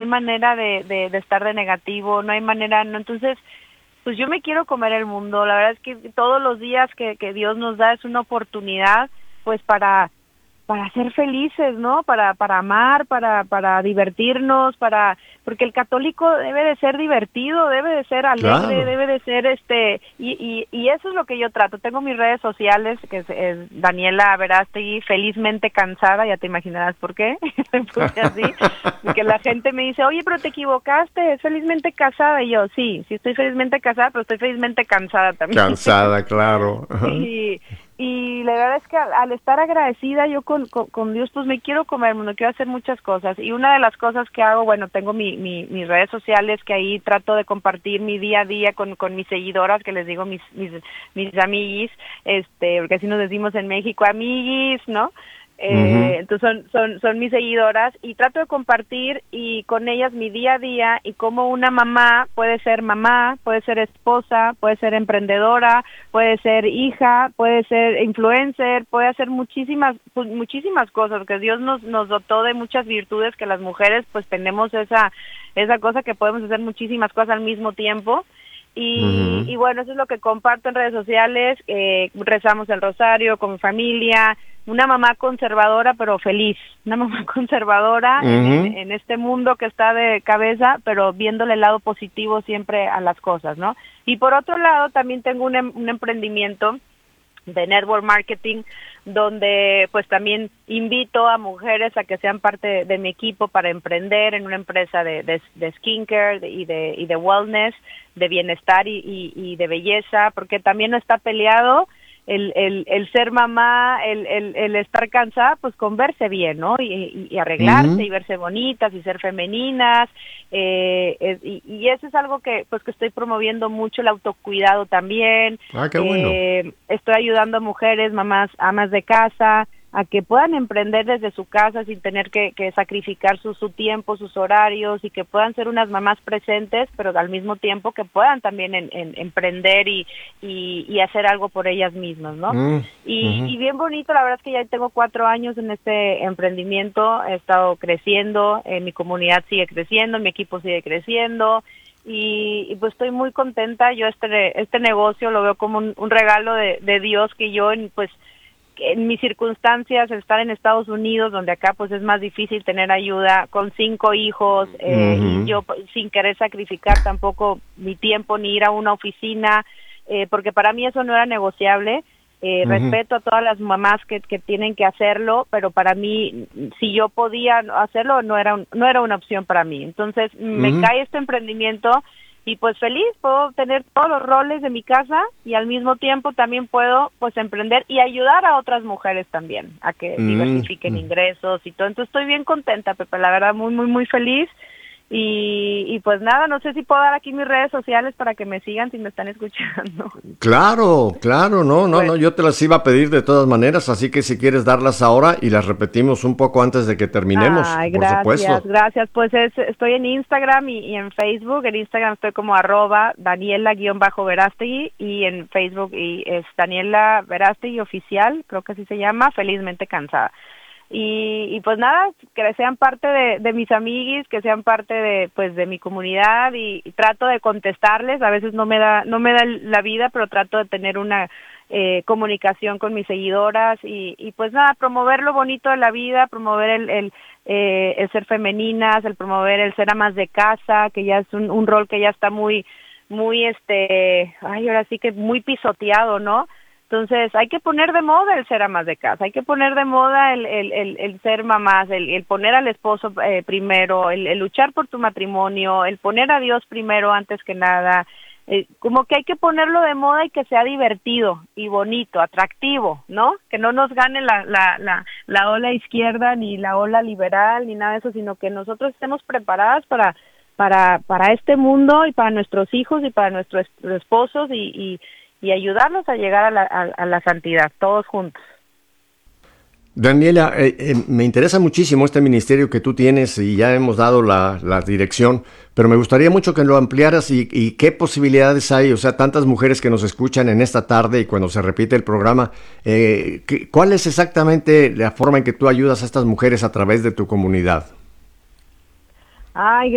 manera de estar de negativo, no hay manera, no, entonces, pues yo me quiero comer el mundo, la verdad es que todos los días que Dios nos da es una oportunidad, pues para ser felices, ¿no? Para amar, para divertirnos, porque el católico debe de ser divertido, debe de ser alegre, Claro. debe de ser y eso es lo que yo trato. Tengo mis redes sociales, que es Daniela Verástegui, felizmente cansada, ya te imaginarás por qué, me puse así, porque la gente me dice, oye, pero te equivocaste, es felizmente casada, y yo, sí estoy felizmente casada, pero estoy felizmente cansada también. Cansada, claro. Y la verdad es que al estar agradecida yo con Dios, pues me quiero comer, me quiero hacer muchas cosas. Y una de las cosas que hago, bueno, tengo mis redes sociales que ahí trato de compartir mi día a día con mis seguidoras, que les digo mis amiguis, porque así nos decimos en México, amiguis, ¿no? Entonces son mis seguidoras y trato de compartir y con ellas mi día a día y cómo una mamá, puede ser esposa, puede ser emprendedora, puede ser hija, puede ser influencer, puede hacer muchísimas cosas, porque Dios nos dotó de muchas virtudes que las mujeres pues tenemos esa cosa que podemos hacer muchísimas cosas al mismo tiempo. Y bueno, eso es lo que comparto en redes sociales, rezamos el rosario con mi familia, una mamá conservadora pero feliz, una mamá conservadora en este mundo que está de cabeza, pero viéndole el lado positivo siempre a las cosas, ¿no? Y por otro lado también tengo un emprendimiento de network marketing, donde pues también invito a mujeres a que sean parte de mi equipo para emprender en una empresa de skincare y de wellness, de bienestar y de belleza, porque también no está peleado el ser mamá, el estar cansada, pues con verse bien, ¿no? Y arreglarse y verse bonitas y ser femeninas, y eso es algo que estoy promoviendo mucho, el autocuidado también. Qué bueno. Estoy ayudando a mujeres, mamás, amas de casa, a que puedan emprender desde su casa sin tener que sacrificar su tiempo, sus horarios, y que puedan ser unas mamás presentes, pero al mismo tiempo que puedan también emprender y hacer algo por ellas mismas, ¿no? Y bien bonito, la verdad es que ya tengo 4 años en este emprendimiento, he estado creciendo, mi comunidad sigue creciendo, mi equipo sigue creciendo, y pues estoy muy contenta. Yo este negocio lo veo como un regalo de Dios, que yo pues en mis circunstancias, estar en Estados Unidos, donde acá pues es más difícil tener ayuda, con 5 hijos, y yo sin querer sacrificar tampoco mi tiempo ni ir a una oficina, porque para mí eso no era negociable. Respeto a todas las mamás que tienen que hacerlo, pero para mí, si yo podía hacerlo, no era una opción para mí. Entonces me cae este emprendimiento y pues feliz, puedo tener todos los roles de mi casa y al mismo tiempo también puedo pues emprender y ayudar a otras mujeres también a que diversifiquen ingresos y todo. Entonces estoy bien contenta, Pepe, la verdad muy, muy, muy feliz. Y pues nada, no sé si puedo dar aquí mis redes sociales para que me sigan si me están escuchando. Claro, no, Bueno. yo te las iba a pedir de todas maneras, así que si quieres darlas ahora y las repetimos un poco antes de que terminemos, Ay, por supuesto. gracias. Pues estoy en Instagram y en Facebook. En Instagram estoy como @Daniela_Verástegui y en Facebook y es Daniela Verástegui Oficial, creo que así se llama, felizmente cansada. Y pues nada, que sean parte de mis amiguis, que sean parte de mi comunidad y trato de contestarles. A veces no me da la vida, pero trato de tener una comunicación con mis seguidoras y pues nada, promover lo bonito de la vida, promover el ser femeninas, el promover el ser amas de casa, que ya es un rol que ya está muy ahora sí que muy pisoteado, ¿no? Entonces hay que poner de moda el ser amas de casa, hay que poner de moda el ser mamás, el poner al esposo primero, el luchar por tu matrimonio, el poner a Dios primero antes que nada, como que hay que ponerlo de moda y que sea divertido y bonito, atractivo, ¿no? Que no nos gane la ola izquierda ni la ola liberal ni nada de eso, sino que nosotros estemos preparadas para este mundo y para nuestros hijos y para nuestros esposos y ayudarnos a llegar a la santidad, todos juntos. Daniela, me interesa muchísimo este ministerio que tú tienes y ya hemos dado la dirección, pero me gustaría mucho que lo ampliaras y qué posibilidades hay, o sea, tantas mujeres que nos escuchan en esta tarde y cuando se repite el programa, ¿cuál es exactamente la forma en que tú ayudas a estas mujeres a través de tu comunidad? Ay,